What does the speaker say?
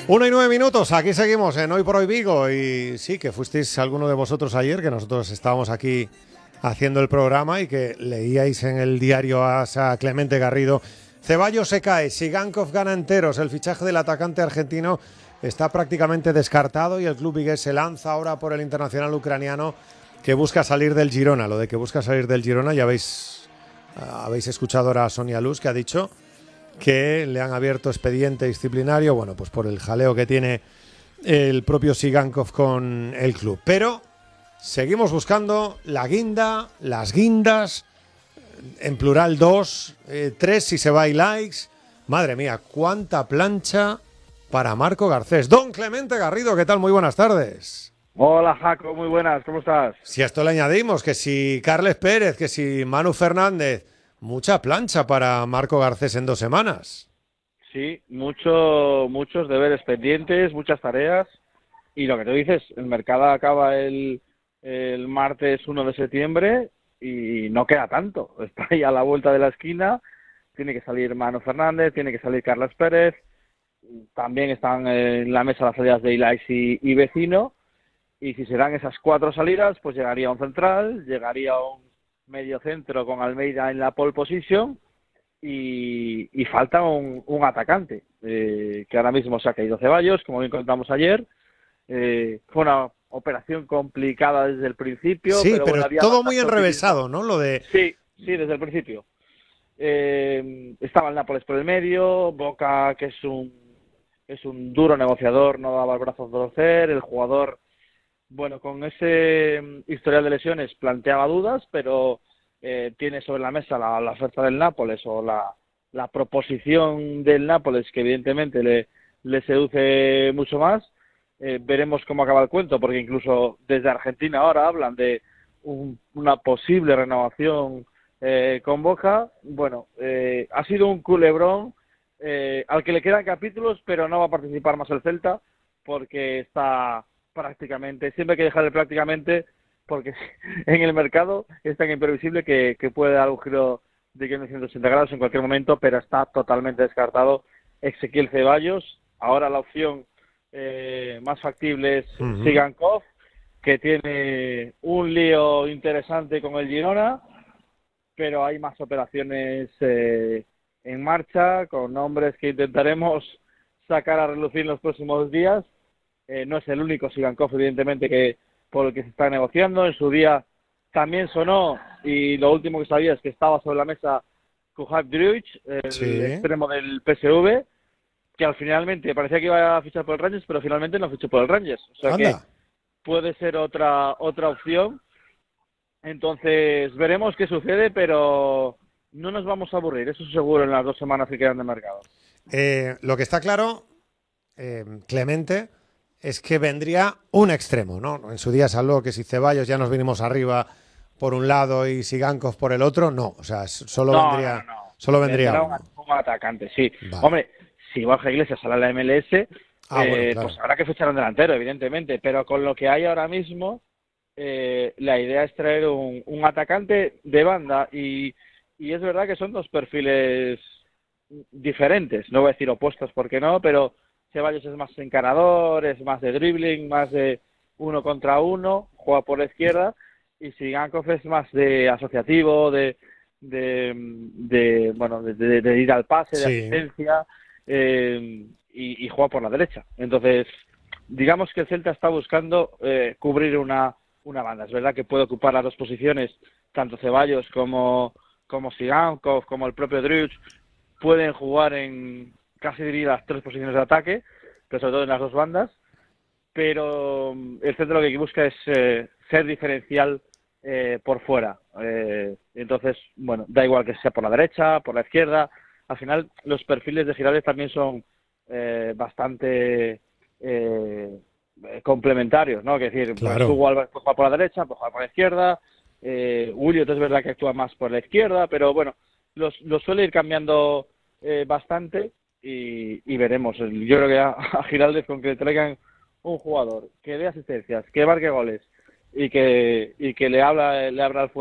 1:09, aquí seguimos en Hoy por Hoy Vigo. Y sí, que fuisteis alguno de vosotros ayer, que nosotros estábamos aquí haciendo el programa y que leíais en el diario AS a Clemente Garrido: Ceballos se cae, Sigankov gana enteros, el fichaje del atacante argentino está prácticamente descartado y el club vigués se lanza ahora por el internacional ucraniano que busca salir del Girona. Lo de que busca salir del Girona, ya habéis escuchado ahora a Sonia Luz, que ha dicho que le han abierto expediente disciplinario, bueno, pues por el jaleo que tiene el propio Sigankov con el club. Pero seguimos buscando la guinda, las guindas, en plural 2, 3 si se va y likes. Madre mía, cuánta plancha para Marco Garcés. Don Clemente Garrido, ¿qué tal? Muy buenas tardes. Hola, Jaco, muy buenas, ¿cómo estás? Si a esto le añadimos que si Carles Pérez, que si Manu Fernández, mucha plancha para Marco Garcés en 2 semanas. Sí, muchos deberes pendientes, muchas tareas. Y lo que tú dices, el mercado acaba el martes 1 de septiembre y no queda tanto. Está ahí a la vuelta de la esquina. Tiene que salir Manu Fernández, tiene que salir Carles Pérez. También están en la mesa las salidas de Ilais y Vecino. Y si se dan esas 4 salidas, pues llegaría un central, llegaría un medio centro con Almeida en la pole position y falta un atacante, que ahora mismo se ha caído Ceballos, como bien contamos ayer. Fue una operación complicada desde el principio. Sí, pero bueno, todo muy enrevesado, ¿no? Lo de... Sí, desde el principio. Estaba el Nápoles por el medio, Boca, que es un duro negociador, no daba el brazo a torcer, el jugador... Bueno, con ese historial de lesiones planteaba dudas, pero tiene sobre la mesa la oferta del Nápoles o la proposición del Nápoles, que evidentemente le seduce mucho más. Veremos cómo acaba el cuento, porque incluso desde Argentina ahora hablan de una posible renovación con Boca. Bueno, ha sido un culebrón al que le quedan capítulos, pero no va a participar más el Celta, porque está... prácticamente, siempre hay que dejar de prácticamente, porque en el mercado es tan imprevisible que puede dar un giro de 180 grados en cualquier momento, pero está totalmente descartado Ezequiel Ceballos. Ahora la opción más factible es Sigankov, que tiene un lío interesante con el Girona, pero hay más operaciones en marcha, con nombres que intentaremos sacar a relucir en los próximos días. No es el único Sigankov, evidentemente, por el que se está negociando. En su día también sonó, y lo último que sabía es que estaba sobre la mesa Kuhak Druic, el extremo del PSV, que finalmente parecía que iba a fichar por el Rangers, pero finalmente no fichó por el Rangers. O sea que puede ser otra opción. Entonces veremos qué sucede, pero no nos vamos a aburrir, eso seguro, en las 2 semanas que quedan de mercado. Lo que está claro, Clemente, es que vendría un extremo, ¿no? En su día se habló que si Ceballos ya nos vinimos arriba por un lado y Sigankov por el otro, no. O sea, solo vendría uno. Un atacante, sí. Vale. Hombre, si Borja Iglesias sale a la MLS, bueno, claro, pues habrá que fichar un delantero, evidentemente. Pero con lo que hay ahora mismo, la idea es traer un atacante de banda. Y es verdad que son 2 perfiles diferentes. No voy a decir opuestos porque no, pero... Ceballos es más encarador, es más de dribbling, más de 1 contra 1, juega por la izquierda, y Sigankov es más de asociativo, de ir al pase, de asistencia, y juega por la derecha. Entonces, digamos que el Celta está buscando cubrir una banda. Es verdad que puede ocupar las 2 posiciones, tanto Ceballos como Sigankov, como el propio Druic, pueden jugar en... casi diría las 3 posiciones de ataque, pero sobre todo en las 2 bandas. Pero el centro lo que busca es ser diferencial por fuera. Entonces, bueno, da igual que sea por la derecha, por la izquierda. Al final, los perfiles de Giraldez también son bastante complementarios, ¿no? Es decir, claro. Pues, Hugo Álvarez puede jugar por la derecha, puede jugar por la izquierda. Williot es verdad que actúa más por la izquierda, pero bueno, los suele ir cambiando bastante. Y veremos. Yo creo que a Giraldez, con que le traigan un jugador que dé asistencias, que marque goles y que le abra el